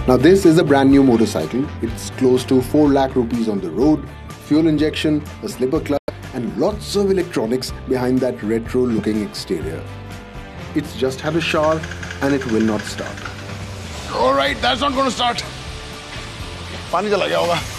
Now this is a brand new motorcycle. It's close to 4 lakh rupees on the road, fuel injection, a slipper clutch and lots of electronics behind that retro looking exterior. It's just had a shower and it will not start. Alright, that's not going to start. पानी चला गया होगा.